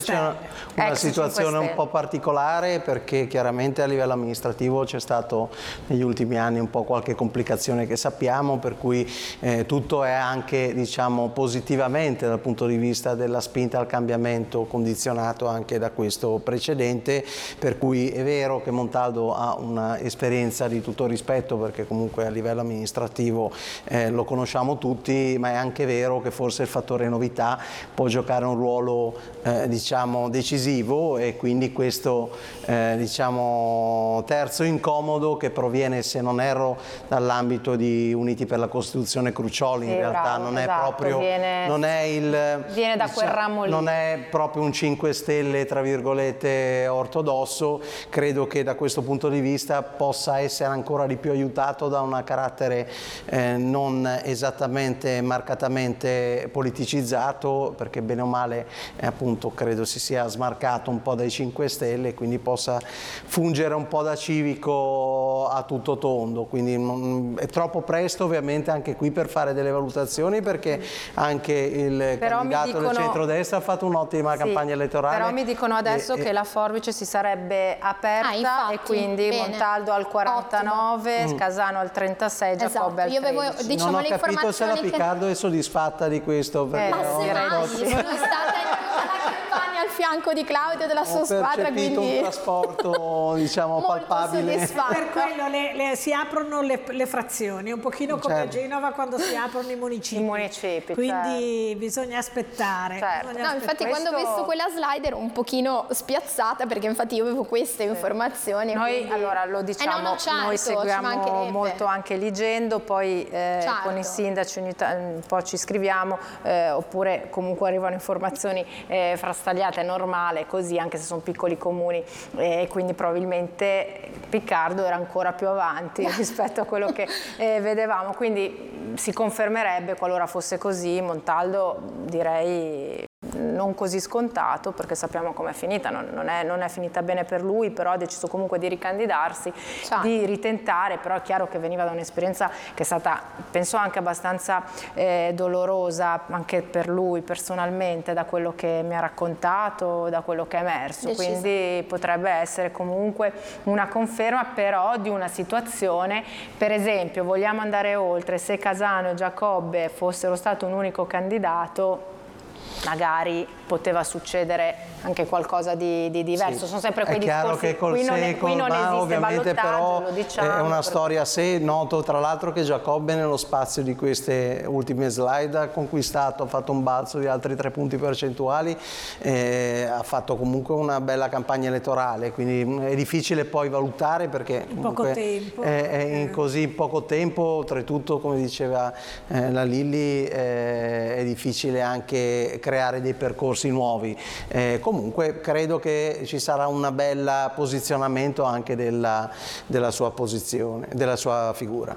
C'è una situazione un po' particolare perché chiaramente a livello amministrativo c'è stato negli ultimi anni un po' qualche complicazione che sappiamo, per cui tutto è anche, diciamo, positivamente dal punto di vista della spinta al cambiamento, condizionato anche da questo precedente, per cui è vero che Montaldo ha un'esperienza di tutto rispetto, perché comunque a livello amministrativo lo conosciamo tutti, ma è anche vero che forse il fattore novità può giocare un ruolo diciamo decisivo, e quindi questo diciamo terzo incomodo che proviene, se non erro, dall'ambito di Uniti per la Costituzione Crucioli, in realtà non è proprio viene da quel ramo lì, non è proprio un 5 Stelle tra virgolette ortodosso. Credo che da questo punto di vista possa essere ancora di più aiutato da un carattere non esattamente marcatamente politicizzato, perché bene o male appunto credo si sia smarcato un po' dai 5 Stelle, quindi possa fungere un po' da civico a tutto tondo. Quindi è troppo presto ovviamente anche qui per fare delle valutazioni, perché anche il candidato del centrodestra ha fatto un'ottima campagna elettorale. Però mi dicono adesso che la forbice si sarebbe aperta, infatti, e quindi bene. Montaldo al 49, Casano al 36, Giacobbe al 13. Diciamo, non ho capito se la Piccardo è soddisfatta di questo, perché sono stata al fianco di Claudio e della sua squadra, quindi un trasporto diciamo palpabile. Per quello si aprono le frazioni, un pochino come a Genova quando si aprono i municipi. Quindi bisogna aspettare. Infatti quando ho visto quella slide ero un pochino spiazzata, perché infatti io avevo queste informazioni. Noi allora lo diciamo, noi seguiamo molto anche Ligendo, poi con i sindaci un po' ci scriviamo, oppure comunque arrivano informazioni frastagliate, è normale così, anche se sono piccoli comuni, e quindi probabilmente Piccardo era ancora più avanti rispetto a quello che vedevamo, quindi si confermerebbe qualora fosse così. Montaldo direi non così scontato, perché sappiamo com'è finita, non è finita bene per lui, però ha deciso comunque di ricandidarsi, di ritentare. Però è chiaro che veniva da un'esperienza che è stata, penso, anche abbastanza dolorosa anche per lui personalmente, da quello che mi ha raccontato, da quello che è emerso. Quindi potrebbe essere comunque una conferma però di una situazione. Per esempio, vogliamo andare oltre: se Casano e Giacobbe fossero stato un unico candidato, magari poteva succedere anche qualcosa di diverso. Sono sempre quei discorsi. È chiaro che qui non esiste ovviamente, però lo diciamo, è una storia a sé. Noto tra l'altro che Giacobbe nello spazio di queste ultime slide ha conquistato, ha fatto un balzo di altri 3 punti percentuali, ha fatto comunque una bella campagna elettorale, quindi è difficile poi valutare, perché comunque in così poco tempo, oltretutto come diceva la Lilli, è difficile anche creare dei percorsi nuovi. Comunque credo che ci sarà un bel posizionamento anche della sua posizione, della sua figura.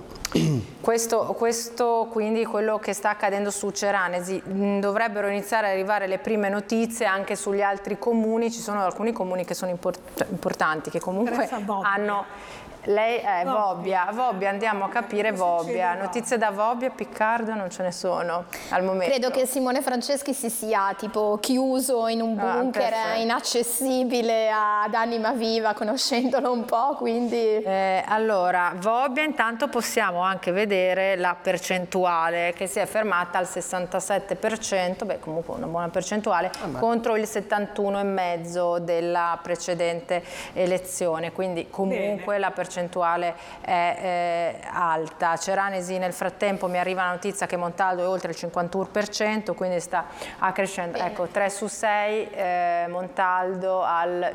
Questo quindi quello che sta accadendo su Ceranesi. Dovrebbero iniziare ad arrivare le prime notizie anche sugli altri comuni. Ci sono alcuni comuni che sono importanti, che comunque hanno... Lei è Vobbia, andiamo a capire Vobbia. Notizie da Vobbia, Piccardo non ce ne sono al momento. Credo che Simone Franceschi si sia tipo chiuso in un bunker inaccessibile ad anima viva, conoscendolo un po', quindi... Allora, Vobbia, intanto possiamo anche vedere la percentuale che si è fermata al 67%, beh comunque una buona percentuale, contro il 71,5% della precedente elezione, quindi comunque la percentuale è alta. Ceranesi, nel frattempo mi arriva la notizia che Montaldo è oltre il 51%, quindi sta accrescendo. Ecco, 3 su 6 Montaldo al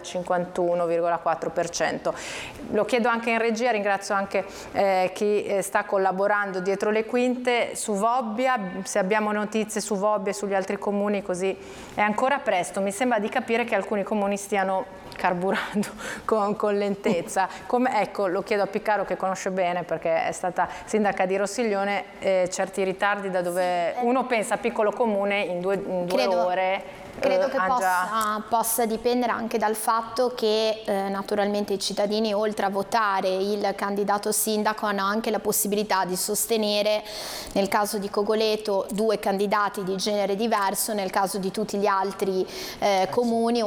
51,4%. Lo chiedo anche in regia, ringrazio anche chi sta collaborando dietro le quinte. Su Vobbia, se abbiamo notizie su Vobbia e sugli altri comuni, così è ancora presto. Mi sembra di capire che alcuni comuni stiano carburando con lentezza. Ecco, lo chiedo a Piccaro, che conosce bene perché è stata sindaca di Rossiglione, certi ritardi da dove uno pensa piccolo comune in due ore. Credo che possa dipendere anche dal fatto che naturalmente i cittadini, oltre a votare il candidato sindaco, hanno anche la possibilità di sostenere, nel caso di Cogoleto, 2 candidati di genere diverso, nel caso di tutti gli altri comuni